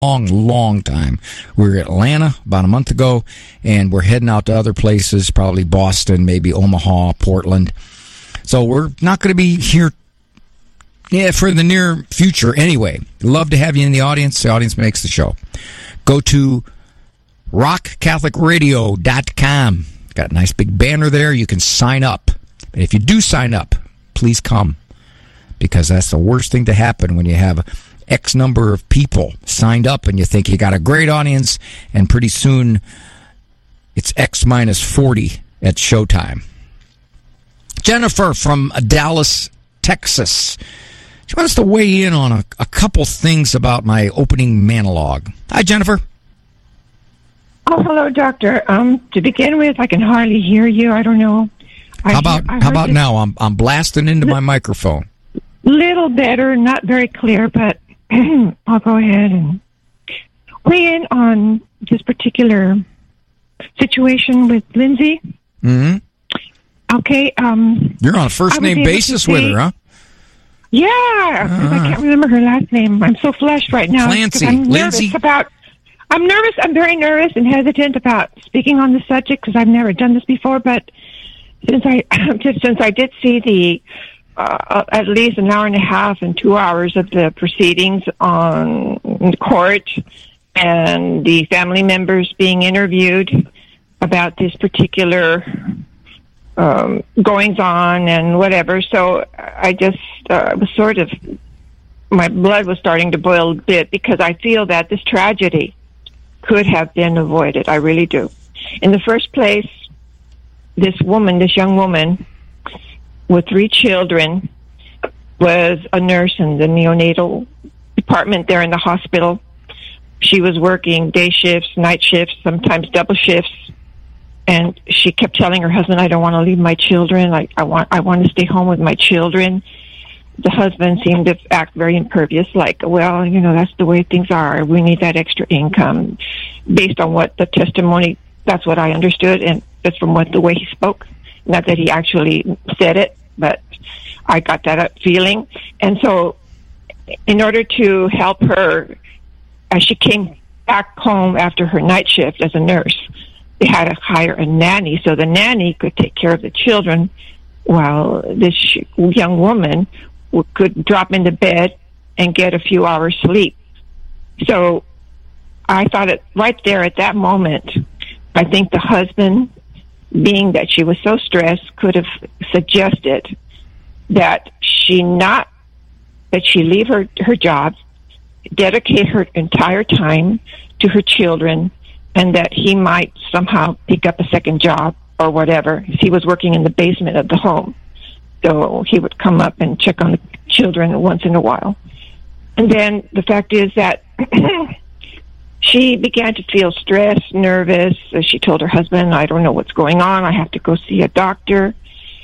long time. We were in Atlanta about a month ago, and we're heading out to other places, probably Boston, maybe Omaha, Portland. So we're not going to be here for the near future anyway. Love to have you in the audience. The audience makes the show. Go to rockcatholicradio.com. Got a nice big banner there. You can sign up. And if you do sign up, please come, because that's the worst thing to happen when you have X number of people signed up and you think you got a great audience, and pretty soon it's X minus 40 at showtime. Jennifer from Dallas, Texas. She wants to weigh in on a couple things about my opening monologue. Hi, Jennifer. Oh, hello, Doctor. To begin with, I can hardly hear you. I don't know. How about now? I'm blasting into my microphone. Little better, not very clear, but I'll go ahead and weigh in on this particular situation with Lindsay. Mm-hmm. Okay. You're on a first-name basis with her, huh? Yeah, I can't remember her last name. I'm so flushed right now. Clancy. Lindsay. I'm nervous. I'm very nervous and hesitant about speaking on the subject because I've never done this before. But since I did see the at least an hour and a half and 2 hours of the proceedings on the court and the family members being interviewed about this particular goings on and whatever. So I just was sort of, my blood was starting to boil a bit because I feel that this tragedy could have been avoided. I really do. In the first place, this young woman with 3 children, was a nurse in the neonatal department there in the hospital. She was working day shifts, night shifts, sometimes double shifts. And she kept telling her husband, I don't want to leave my children. I want to stay home with my children. The husband seemed to act very impervious, like, well, that's the way things are. We need that extra income. Based on what the testimony, that's what I understood, and that's from the way he spoke. Not that he actually said it, but I got that feeling. And so in order to help her, as she came back home after her night shift as a nurse, they had to hire a nanny so the nanny could take care of the children while this young woman could drop into bed and get a few hours sleep. So I thought it right there at that moment, I think the husband, being that she was so stressed, could have suggested that she leave her job, dedicate her entire time to her children, and that he might somehow pick up a second job or whatever. He was working in the basement of the home, so he would come up and check on the children once in a while. And then the fact is that she began to feel stressed, nervous. She told her husband, I don't know what's going on. I have to go see a doctor.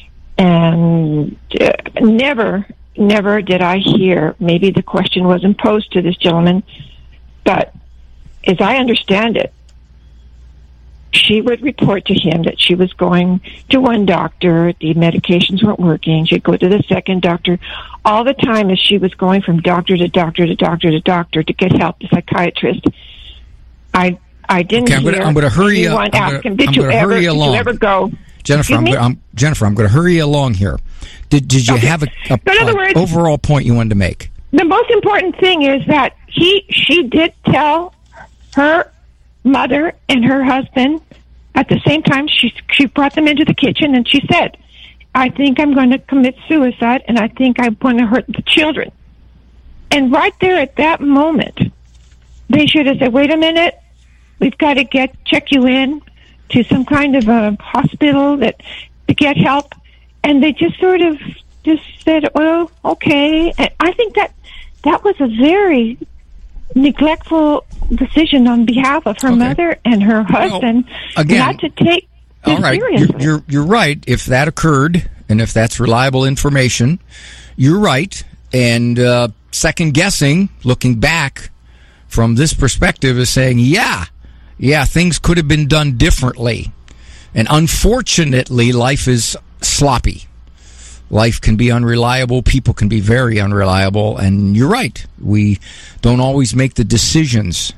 And never did I hear, maybe the question wasn't posed to this gentleman, but as I understand it, she would report to him that she was going to one doctor, the medications weren't working. She'd go to the second doctor. All the time as she was going from doctor to doctor to doctor to doctor to get help, the psychiatrist, I didn't hear I'm going to hurry you. anyone ask him, did you ever go? Jennifer, I'm going to hurry you along here. Did you have an overall point you wanted to make? The most important thing is that she did tell her mother and her husband at the same time. She brought them into the kitchen and she said, I think I'm going to commit suicide and I think I'm going to hurt the children. And right there at that moment, they should have said, wait a minute, we've got to check you in to some kind of a hospital to get help. And they just sort of just said, well, okay. And I think that was a very neglectful decision on behalf of her mother and her husband, not to take this all right, seriously. You're right. If that occurred, and if that's reliable information, you're right. And second guessing, looking back from this perspective, is saying, yeah, things could have been done differently. And unfortunately, life is sloppy. Life can be unreliable. People can be very unreliable. And you're right. We don't always make the decisions